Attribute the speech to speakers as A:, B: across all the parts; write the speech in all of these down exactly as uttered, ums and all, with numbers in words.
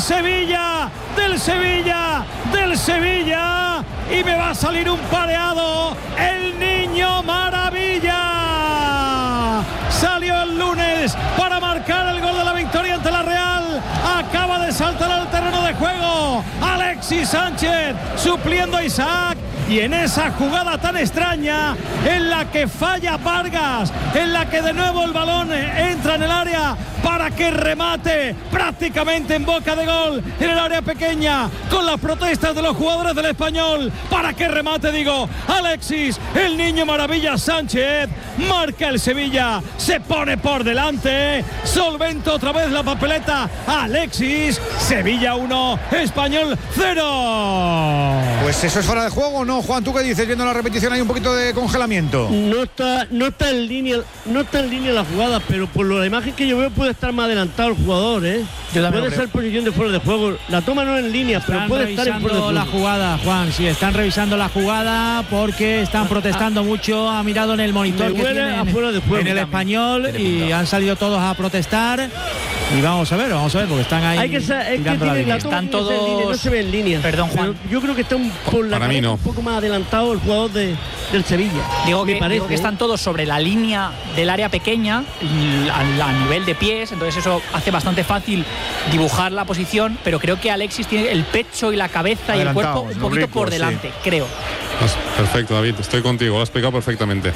A: Sevilla, del Sevilla, del Sevilla, y me va a salir un pareado, el Niño Maravilla. Salió el lunes para marcar el gol de la victoria ante la Real, acaba de saltar al terreno de juego Alexis Sánchez supliendo a Isaac, y en esa jugada tan extraña en la que falla Vargas, en la que de nuevo el balón entra en el área para que remate prácticamente en boca de gol en el área pequeña, con las protestas de los jugadores del Español, para que remate, digo, Alexis, el Niño Maravilla Sánchez, marca el Sevilla, se pone por delante, solventa otra vez la papeleta Alexis, Sevilla uno, Español cero.
B: Pues eso es fuera de juego, ¿no, Juan? ¿Tú qué dices? Viendo la repetición hay un poquito de congelamiento.
C: No está, no está en línea, no está en línea la jugada, pero por la imagen que yo veo puede estar más adelantado el jugador, ¿eh? Puede ser posición de fuera de juego. La toma no es en línea,
D: están
C: pero puede estar en fuera de juego.
D: La jugada, Juan, sí, están revisando la jugada porque están protestando mucho. Ha mirado en el monitor que tienen
C: afuera de juego,
D: en el Español y han salido todos a protestar. Y vamos a ver, vamos a ver, porque están ahí.
C: Hay que sa- es que tiene, la la están todos. En línea, no se ve en línea.
E: Perdón, Juan.
C: Pero yo creo que está un, por la
E: Para mí no.
C: un poco más adelantado el jugador de, del Sevilla.
E: Digo
C: me
E: que,
C: parece,
E: digo que están todos sobre la línea del área pequeña, a, a nivel de pies, entonces eso hace bastante fácil dibujar la posición, pero creo que Alexis tiene el pecho y la cabeza y el cuerpo un poquito rico, por delante, sí. creo.
F: Perfecto, David, estoy contigo, lo has explicado perfectamente.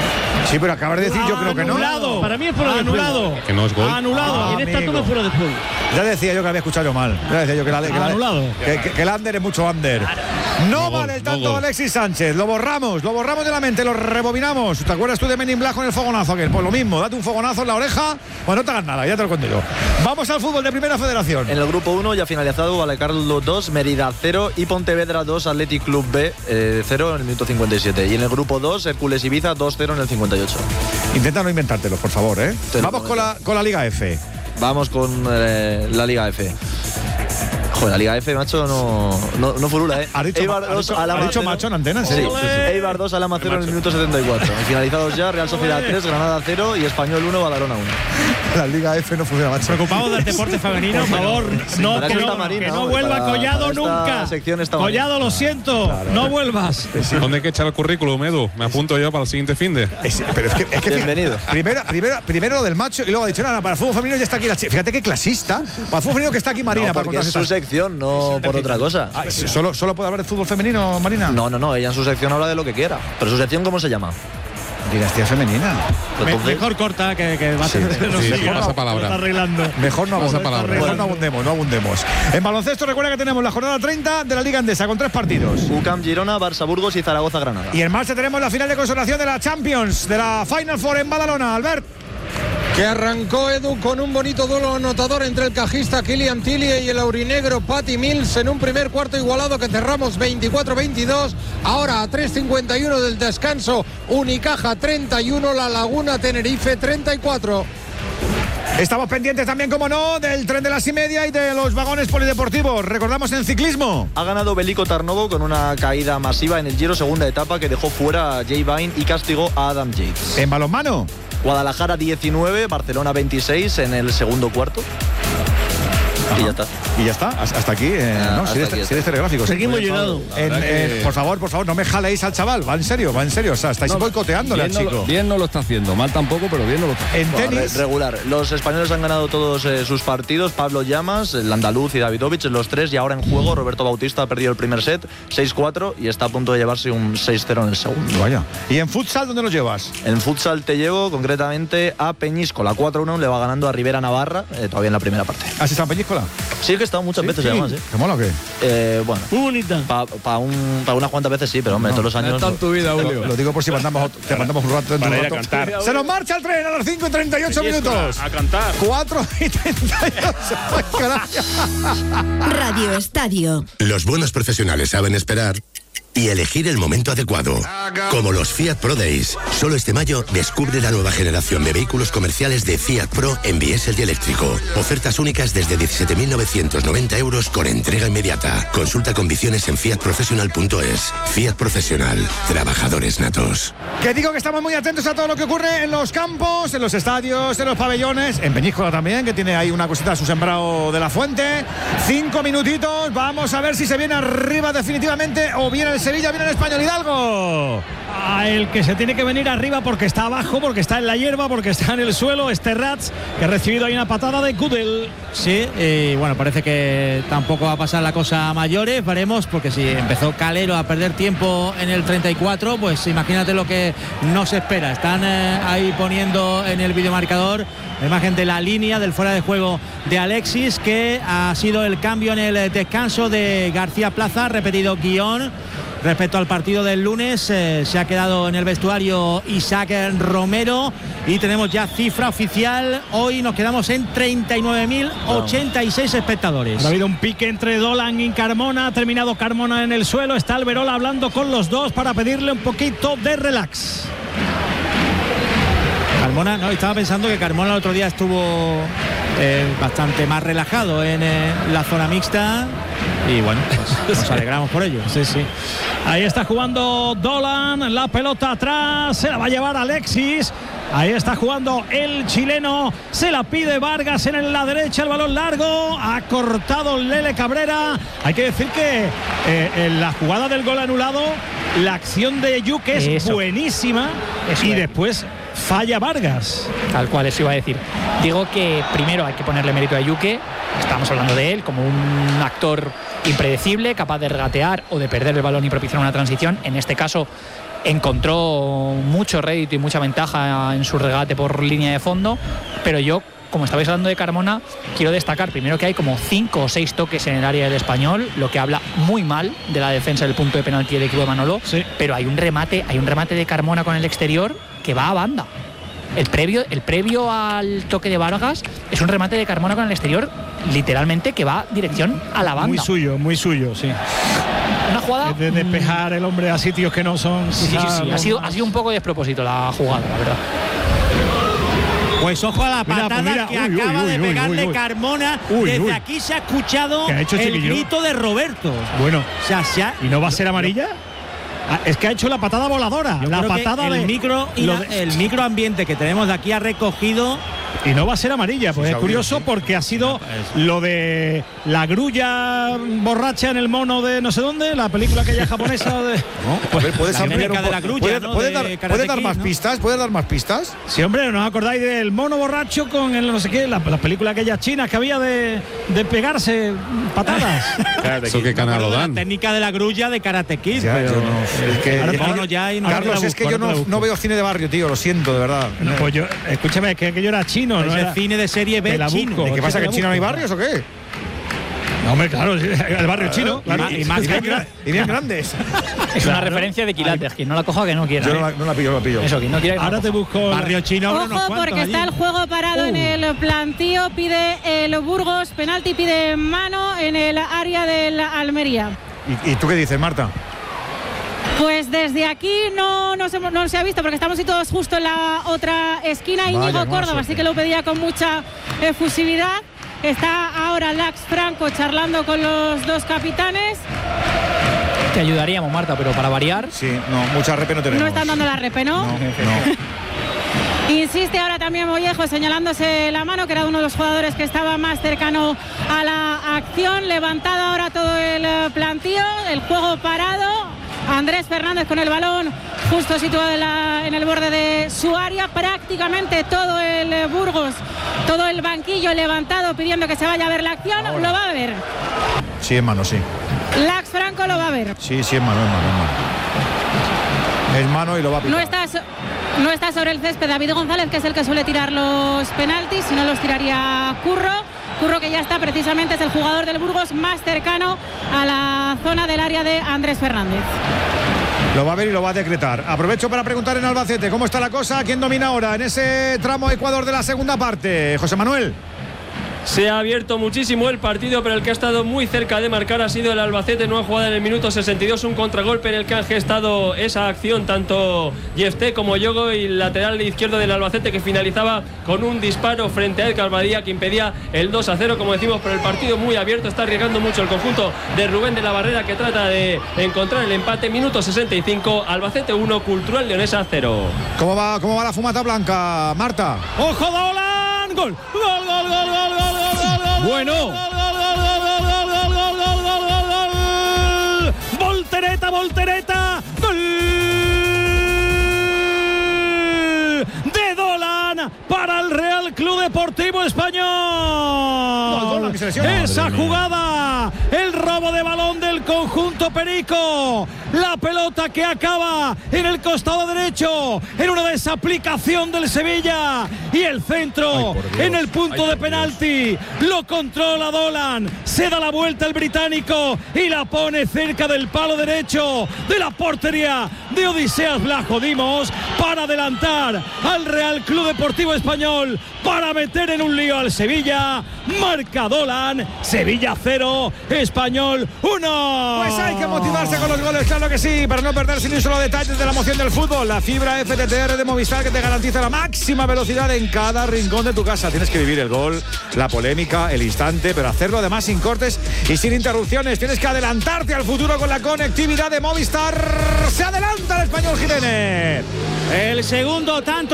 B: Sí, pero acabas de decir, yo creo que no.
C: Anulado. Para mí es fuera de juego.
A: Anulado.
F: Que no es gol.
A: Anulado.
C: Ah, en esta toma fuera de juego.
B: Ya decía yo que había escuchado yo mal. Ya decía yo que, la, que,
A: Anulado.
B: La, que, que, que el under es mucho under. No, no vale el tanto no Alexis Sánchez. Lo borramos, lo borramos de la mente, lo rebobinamos. ¿Te acuerdas tú de Men in Black con el fogonazo aquel? Pues lo mismo, date un fogonazo en la oreja. Pues no te hagas nada, ya te lo cuento yo. Vamos al fútbol de Primera Federación.
G: En el grupo uno ya finalizado, Vallecárcel dos, Mérida cero y Pontevedra dos, Athletic Club B eh, cero en el minuto cincuenta y siete. Y en el grupo dos, Hércules Ibiza dos cero en el cincuenta y ocho.
B: Intenta no inventártelo, por favor, ¿eh? Vamos con la, con la Liga F.
G: Vamos con eh, la Liga F. Joder, la Liga F, macho, no, no, no furula, ¿eh?
B: ¿Ha dicho,
G: Eibar
B: ha
G: dos,
B: dicho,
G: Alama
B: ha dicho
G: cero.
B: macho en antena? ¿En
G: Sí,
B: serio?
G: sí, sí. Eibar dos, Alama cero en el minuto setenta y cuatro. Y finalizados ya, Real Sociedad tres, Granada cero y Español uno, Badalona uno.
B: La Liga F no funciona, macho.
A: Preocupados del deporte femenino, por favor. No, que no,
G: Marina,
A: que no
G: hombre,
A: vuelva
G: para,
A: Collado
G: para
A: nunca. Collado, lo siento, claro. No vuelvas.
F: ¿Dónde hay que echar el currículum, Edu? Me apunto yo para el siguiente finde.
B: Es, pero es que, es que
G: bienvenido.
B: Primero, primero, primero lo del macho y luego ha dicho nada, para el fútbol femenino ya está aquí la chica. Fíjate qué clasista. Para el fútbol femenino que está aquí Marina.
G: No, porque
B: para
G: es su sección, no por otra cosa.
B: Ah, ¿solo, ¿Solo puede hablar de fútbol femenino, Marina?
G: No, no, no, ella en su sección habla de lo que quiera. Pero su sección, ¿cómo se llama?
B: Dinastía femenina.
A: Me, mejor corta que, que va
F: sí,
A: a ser.
F: No sí, sí, pasa palabra.
A: Arreglando.
B: Mejor no, abund
F: palabra.
B: mejor no abundemos, no abundemos. En baloncesto recuerda que tenemos la jornada treinta de la Liga Endesa con tres partidos.
G: U C A M Girona, Barça Burgos y Zaragoza Granada.
B: Y en marcha tenemos la final de consolación de la Champions, de la Final Four en Badalona. Albert.
H: Que arrancó Edu con un bonito duelo anotador entre el cajista Kylian Tillie y el aurinegro Patty Mills en un primer cuarto igualado que cerramos veinticuatro veintidós. Ahora a tres cincuenta y uno del descanso, Unicaja treinta y uno, La Laguna Tenerife treinta y cuatro.
B: Estamos pendientes también, como no, del tren de las y media y de los vagones polideportivos. Recordamos en ciclismo.
G: Ha ganado Veliko Tarnovo con una caída masiva en el Giro, segunda etapa, que dejó fuera a Jay Vine y castigó a Adam Yates.
B: En balonmano.
G: Guadalajara diecinueve, Barcelona veintiséis en el segundo cuarto. Ajá. Y ya está.
B: Y ya está, hasta aquí. Eh, ah, no, si eres, si eres telegráfico.
C: Seguimos llegando.
B: En, en, por favor, por favor, no me jaléis al chaval. Va en serio, va en serio. O sea, estáis no, boicoteándole al chico.
I: No, bien no lo está haciendo, mal tampoco, pero bien no lo está haciendo.
B: En tenis.
G: Regular. Los españoles han ganado todos eh, sus partidos. Pablo Llamas, el andaluz y Davidovich, los tres. Y ahora en juego, Roberto Bautista ha perdido el primer set, seis cuatro, y está a punto de llevarse un seis cero en el segundo.
B: Vaya. ¿Y en futsal dónde los llevas?
G: En futsal te llevo concretamente a Peñíscola. cuatro uno le va ganando a Rivera Navarra, eh, todavía en la primera parte.
B: ¿Has estado en Peñíscola?
G: Sí, que he estado muchas
B: ¿Sí?
G: veces,
B: sí.
G: además. ¿eh?
B: ¿Te mola o qué?
G: Eh, bueno.
C: Muy bonita.
G: Para pa un, pa unas cuantas veces sí, pero hombre, no, todos los años.
I: No está en tu vida, Julio.
B: Lo, lo digo por si mandamos, te mandamos un rato.
J: Para
B: un
J: ir
B: rato.
J: a cantar.
B: Se nos marcha el tren a las cinco y treinta y ocho minutos.
J: A cantar.
B: cuatro y treinta y ocho.
K: Radio Estadio.
L: Los buenos profesionales saben esperar
J: y elegir el momento adecuado. Como los Fiat Pro Days. Solo este mayo descubre la nueva generación de vehículos comerciales de Fiat Pro en diésel y eléctrico. Ofertas únicas desde diecisiete mil novecientos noventa euros con entrega inmediata. Consulta condiciones en fiat professional punto es. Fiat Profesional. Trabajadores natos.
B: Que digo que estamos muy atentos a todo lo que ocurre en los campos, en los estadios, en los pabellones, en Peñíscola también, que tiene ahí una cosita a su sembrado de la Fuente. Cinco minutitos, vamos a ver si se viene arriba definitivamente o viene el Sevilla, viene el Español. Hidalgo.
A: Ah, el que se tiene que venir arriba porque está abajo, porque está en la hierba, porque está en el suelo, es Terrats, que ha recibido ahí una patada de Gudel.
D: Sí, y bueno, parece que tampoco va a pasar la cosa a mayores, veremos, porque si empezó Calero a perder tiempo en el treinta y cuatro, pues imagínate lo que nos espera. Están eh, ahí poniendo en el videomarcador la imagen de la línea del fuera de juego de Alexis, que ha sido el cambio en el descanso de García Plaza, repetido guión. Respecto al partido del lunes, eh, se ha quedado en el vestuario Isaac Romero y tenemos ya cifra oficial. Hoy nos quedamos en treinta y nueve mil ochenta y seis espectadores.
A: Ha habido un pique entre Dolan y Carmona, ha terminado Carmona en el suelo, está Alberola hablando con los dos para pedirle un poquito de relax.
D: Carmona, no, estaba pensando que Carmona el otro día estuvo eh, bastante más relajado en eh, la zona mixta y bueno, pues nos alegramos por ello.
A: Sí, sí. Ahí está jugando Dolan, la pelota atrás, se la va a llevar Alexis. Ahí está jugando el chileno, se la pide Vargas en la derecha, el balón largo, ha cortado Lele Cabrera. Hay que decir que eh, en la jugada del gol anulado, la acción de Yuque es Eso. buenísima. Eso y es. después falla Vargas.
E: Tal cual, eso iba a decir. Digo que primero hay que ponerle mérito a Yuque, estamos hablando de él como un actor impredecible, capaz de regatear o de perder el balón y propiciar una transición. En este caso encontró mucho rédito y mucha ventaja en su regate por línea de fondo, pero yo, como estabais hablando de Carmona, quiero destacar primero que hay como cinco o seis toques en el área del Español, lo que habla muy mal de la defensa del punto de penalti del equipo de Manolo. Sí. Pero hay un remate, hay un remate de Carmona con el exterior que va a banda. El previo, el previo al toque de Vargas es un remate de Carmona con el exterior, literalmente que va dirección a la banda.
A: Muy suyo, muy suyo, sí.
E: Una jugada
A: de despejar el hombre a sitios que no son.
E: Sí, sí, sí. Ha sido, ha sido un poco despropósito la jugada, la verdad.
D: Pues ojo a la patada mira, pues mira. que uy, acaba uy, de uy, pegarle uy, uy. Carmona. Uy, Desde uy. aquí se ha escuchado ha hecho, el chiquillo? grito de Roberto.
A: Bueno,
D: o sea, se ha,
A: ¿y no va a ser amarilla? Ah, es que ha hecho la patada voladora.
D: Yo
A: la patada
D: el
A: de
D: micro y la,
A: de...
D: el microambiente que tenemos de aquí ha recogido.
A: Y no va a ser amarilla, pues sí, es curioso sí. porque ha sido lo de la grulla borracha en el mono de no sé dónde, la película aquella japonesa de.
B: No, pues, a ver, puedes ampliar un
D: de la grulla,
B: ¿Puedes,
D: ¿no?
B: ¿puedes,
D: de
B: dar, ¿puedes dar más ¿no? pistas? ¿Puedes dar más pistas?
A: Sí, hombre, ¿no os acordáis del mono borracho con el no sé qué, la, la película aquella china que había de, de pegarse patadas?
F: Eso qué canal lo dan.
D: La técnica de la grulla de Karate Kid,
B: ya,
D: pero
B: no, es que,
D: ahora mono ya y no
B: Carlos, es que yo no, no veo cine de barrio, tío, lo siento, de verdad.
A: No, pues yo, escúchame, es que aquello era chino, ¿no?
D: Era cine de serie B chino.
B: ¿Qué pasa, que en China no hay barrios o qué?
A: No, hombre, claro, el barrio chino.
B: Claro, y, y, más y, bien, y bien grandes.
E: Es una claro, referencia de Quilates, quien no la coja que no quiera.
B: Yo
E: ¿eh?
B: no, la, no la pillo, no la pillo.
E: Eso, que no quiera.
A: Ahora te busco
D: barrio chino.
K: Ojo, porque está allí. el juego parado uh. en el plantío, pide el Burgos, penalti, pide mano en el área del Almería.
B: ¿Y, y tú qué dices, Marta?
K: Pues desde aquí no, no, se, no se ha visto porque estamos todos justo en la otra esquina. Íñigo Córdoba, así que lo pedía con mucha efusividad. Está ahora Lax Franco charlando con los dos capitanes.
E: Te ayudaríamos, Marta, pero para variar.
B: Sí, no, mucha repe no tenemos.
K: No están dando la repe, ¿no?
B: No, no.
K: Insiste ahora también Mollejo señalándose la mano, que era uno de los jugadores que estaba más cercano a la acción. Levantado ahora todo el plantío, el juego parado. Andrés Fernández con el balón justo situado en, la, en el borde de su área. Prácticamente todo el Burgos, todo el banquillo levantado pidiendo que se vaya a ver la acción. Ahora. Lo va a ver.
B: Sí, es mano, sí.
K: Lax Franco lo va a ver.
B: Sí, sí, es mano, es mano, es mano. Es mano y lo va a pitar.
K: No está, so, no está sobre el césped David González, que es el que suele tirar los penaltis, si no los tiraría Curro. Curro, que ya está, precisamente es el jugador del Burgos más cercano a la zona del área de Andrés Fernández.
B: Lo va a ver y lo va a decretar. Aprovecho para preguntar en Albacete cómo está la cosa, quién domina ahora en ese tramo Ecuador de la segunda parte. José Manuel.
L: Se ha abierto muchísimo el partido, pero el que ha estado muy cerca de marcar ha sido el Albacete. Nueva jugada en el minuto sesenta y dos, un contragolpe en el que han gestado esa acción tanto Jefté como Yogo, y el lateral izquierdo del Albacete, que finalizaba con un disparo frente a Edgar Badía, que impedía el dos a cero, como decimos, pero el partido muy abierto. Está arriesgando mucho el conjunto de Rubén de la Barrera, que trata de encontrar el empate. Minuto sesenta y cinco, Albacete uno, Cultural Leonesa cero.
B: ¿Cómo va, cómo va la fumata blanca, Marta?
A: ¡Ojo de Olan! ¡Gol! ¡Gol, gol, gol, gol, gol, gol, gol!
B: Bueno.
A: ¡Gol, gol, gol, gol, gol, gol, gol, gol, gol, gol! ¡Voltereta, voltereta! ¡Gol! De Dolan para el Real Club Deportivo Español.
B: Gol, gol,
A: Esa jugada, el robo de balón del conjunto perico, la pelota que acaba en el costado derecho, en una desaplicación del Sevilla, y el centro en el punto Ay, de penalti, lo controla Dolan, se da la vuelta el británico y la pone cerca del palo derecho de la portería de Odiseas Blajo Dimos, para adelantar al Real Club Deportivo Español, para meter en un lío al Sevilla. Marca Dolan, Sevilla cero, Español uno.
B: Pues hay que motivarse con los goles, claro que sí, para no perderse ni un solo detalle de la emoción del fútbol. La fibra F T T R de Movistar, que te garantiza la máxima velocidad en cada rincón de tu casa. Tienes que vivir el gol, la polémica, el instante, pero hacerlo además sin cortes y sin interrupciones. Tienes que adelantarte al futuro con la conectividad de Movistar. Se adelanta el Español Giménez.
D: El segundo tanto